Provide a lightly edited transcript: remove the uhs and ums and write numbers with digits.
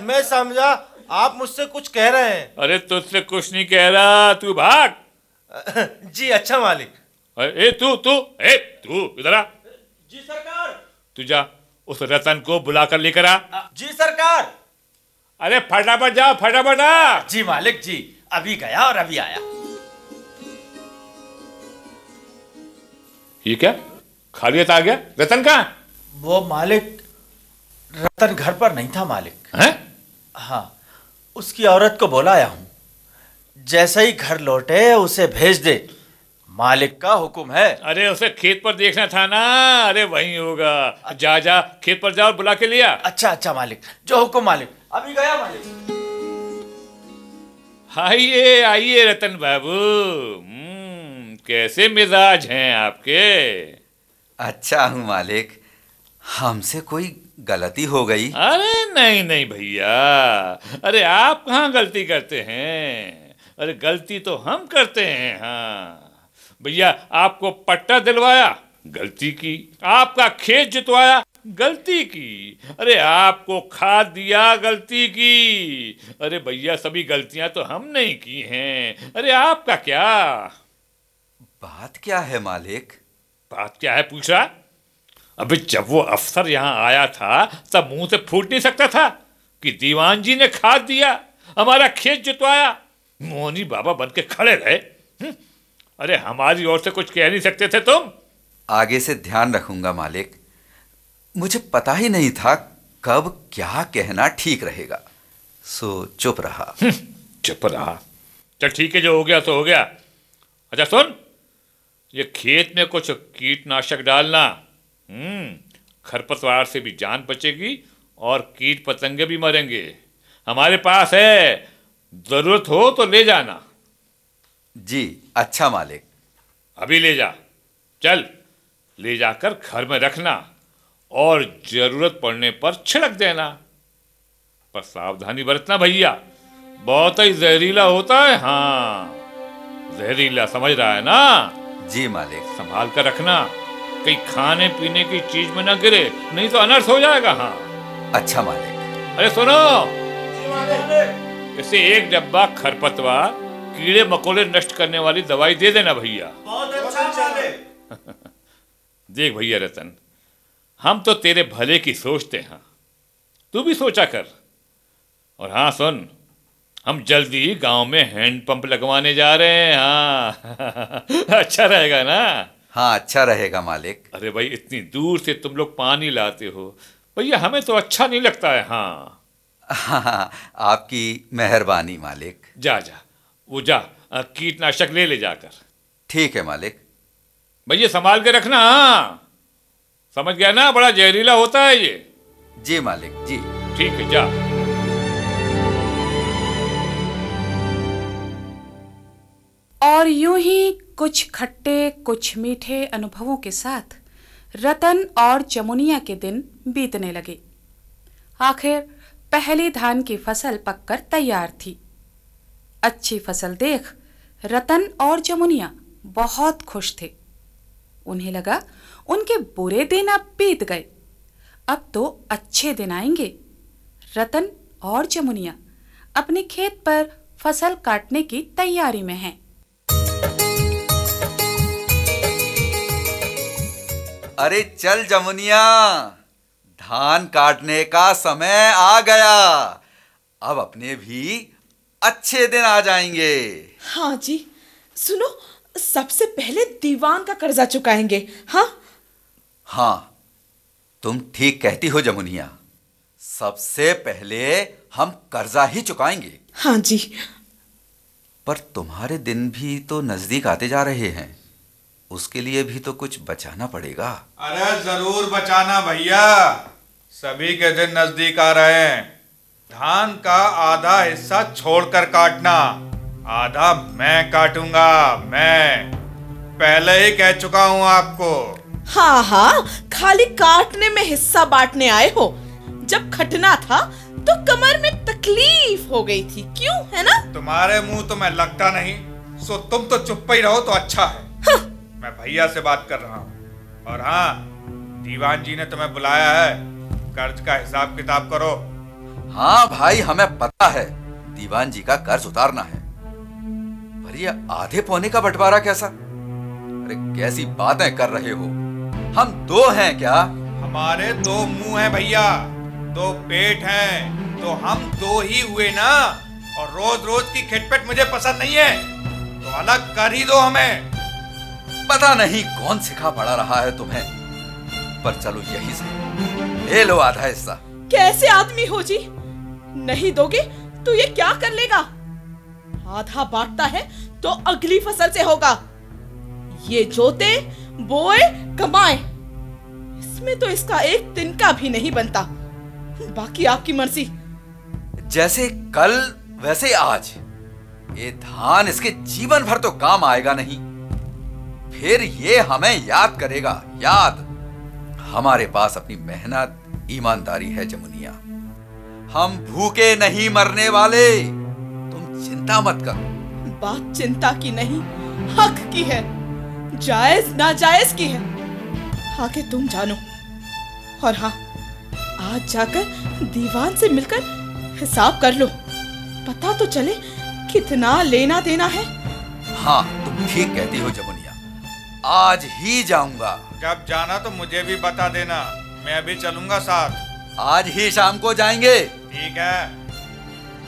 मैं समझा आप मुझसे कुछ कह रहे हैं। अरे तुझसे कुछ नहीं कह रहा, तू भाग। जी अच्छा मालिक। ए तू इधर आ। जी सरकार। तू जा उस रतन को बुलाकर लेकर आ। जी सरकार। अरे फटाफट जा, फटाफट आ। जी मालिक जी, अभी गया और अभी आया। ये क्या खालियत आ गया? रतन कहाँ? वो मालिक, रतन घर पर नहीं था मालिक। हैं? हाँ, उसकी औरत को बुलाया हूँ, जैसे ही घर लौटे उसे भेज दे, मालिक का हुक्म है। अरे उसे खेत पर देखना था ना। अरे वहीं होगा, जा जा खेत पर जा और बुला के लिया। अच्छा अच्छा मालिक, जो हुक्म मालिक। अभी गया मालिक। आइए आइए रतन बाबू, कैसे मिजाज हैं आपके? अच्छा हूँ मालिक, हमसे कोई गलती हो गई? अरे नहीं नहीं भैया, अरे आप कहाँ गलती करते हैं? अरे गलती तो हम करते हैं। हाँ भैया, आपको पट्टा दिलवाया, गलती की। आपका खेत जुतवाया, गलती की। अरे आपको खाद दिया, गलती की। अरे भैया, सभी गलतियां तो हम नहीं की हैं। अरे आपका क्या? बात क्या है मालिक? बात क्या है पूछा? अबे जब वो अफसर यहाँ आया था तब मुंह से फूट नहीं सकता था कि दीवान जी ने खाद दिया, हमारा खेत जुतवाया। मोहनी बाबा बन के खड़े रहे। अरे हमारी ओर से कुछ कह नहीं सकते थे तुम? आगे से ध्यान रखूंगा मालिक। मुझे पता ही नहीं था कब क्या कहना ठीक रहेगा, सो चुप रहा। चुप रहा? चल ठीक है, जो हो गया तो हो गया। अच्छा सुन, ये खेत में कुछ कीटनाशक डालना। खरपतवार से भी जान बचेगी और कीट पतंगे भी मरेंगे। हमारे पास है, जरूरत हो तो ले जाना। जी अच्छा मालिक। अभी ले जा, चल ले जाकर घर में रखना और जरूरत पड़ने पर छिड़क देना। पर सावधानी बरतना भैया, बहुत ही जहरीला होता है। हाँ जहरीला, समझ रहा है ना? जी मालिक। संभाल कर रखना, कहीं खाने पीने की चीज में ना गिरे, नहीं तो अनर्थ हो जाएगा। हाँ अच्छा मालिक। अरे सुनो, इसे एक डब्बा खरपतवार कीड़े मकोड़े नष्ट करने वाली दवाई दे देना भैया। बहुत अच्छा मालिक। देख भैया रतन, हम तो तेरे भले की सोचते हैं, तू भी सोचा कर। और हाँ सुन, हम जल्दी ही गांव में हैंडपंप लगवाने जा रहे हैं। हाँ अच्छा रहेगा ना? हाँ अच्छा रहेगा मालिक। अरे भाई, इतनी दूर से तुम लोग पानी लाते हो भैया, हमें तो अच्छा नहीं लगता है। हाँ आपकी मेहरबानी मालिक। जा जा, वो जा कीटनाशक ले जाकर। ठीक है मालिक। भैया संभाल के रखना। हाँ समझ गया ना, बड़ा जहरीला होता है ये। जी मालिक जी। ठीक है, जा। और यूं ही कुछ खट्टे कुछ मीठे अनुभवों के साथ रतन और जमुनिया के दिन बीतने लगे। आखिर पहली धान की फसल पककर तैयार थी। अच्छी फसल देख रतन और जमुनिया बहुत खुश थे। उन्हें लगा उनके बुरे दिन अब बीत गए, अब तो अच्छे दिन आएंगे। रतन और जमुनिया अपने खेत पर फसल काटने की तैयारी में हैं। अरे चल जमुनिया, धान काटने का समय आ गया। अब अपने भी अच्छे दिन आ जाएंगे। हाँ जी, सुनो, सबसे पहले दीवान का कर्जा चुकाएंगे। हाँ हाँ, तुम ठीक कहती हो जमुनिया, सबसे पहले हम कर्जा ही चुकाएंगे। हाँ जी। पर तुम्हारे दिन भी तो नजदीक आते जा रहे हैं, उसके लिए भी तो कुछ बचाना पड़ेगा। अरे जरूर बचाना भैया, सभी के दिन नजदीक आ रहे हैं। धान का आधा हिस्सा छोड़कर काटना, आधा मैं काटूंगा। मैं पहले ही कह चुका हूं आपको। हाँ हाँ, खाली काटने में हिस्सा बांटने आए हो। जब खटना था तो कमर में तकलीफ हो गई थी, क्यों, है ना? तुम्हारे मुंह तो मैं लगता नहीं, सो तुम तो चुप ही रहो तो अच्छा है। हाँ। मैं भैया से बात कर रहा हूँ। और हाँ, दीवान जी ने तुम्हें बुलाया है, कर्ज का हिसाब किताब करो। हाँ भाई, हमें पता है दीवान जी का कर्ज उतारना है, पर ये आधे पौने का बंटवारा कैसा? अरे कैसी बातें कर रहे हो? हम दो हैं क्या? हमारे दो मुंह हैं भैया, दो पेट हैं, तो हम दो ही हुए ना। और रोज रोज की खिटपिट मुझे पसंद नहीं है, तो अलग कर ही दो हमें। पता नहीं कौन सिखा पड़ा रहा है तुम्हें, पर चलो यही से ले लो आधा हिस्सा। कैसे आदमी हो जी? नहीं दोगे तो ये क्या कर लेगा? आधा बांटता है तो अगली फसल से होगा। ये जोते, बोए, कमाए, इसमें तो इसका एक तिनका भी नहीं बनता। बाकी आपकी मर्जी। जैसे कल वैसे आज, ये धान इसके जीवन भर तो काम आएगा नहीं, फिर ये हमें याद करेगा। याद। हमारे पास अपनी मेहनत, ईमानदारी है जमुनिया। हम भूखे नहीं मरने वाले, तुम चिंता मत करो। बात चिंता की नहीं, हक की है, जायज नाजायज की है। आगे तुम जानो। और हाँ, आज जाकर दीवान से मिलकर हिसाब कर लो, पता तो चले कितना लेना देना है। हाँ, तुम ठीक कहती हो जमुनिया, आज ही जाऊंगा। जब जाना तो मुझे भी बता देना, मैं भी चलूंगा साथ। आज ही शाम को जाएंगे। ठीक है।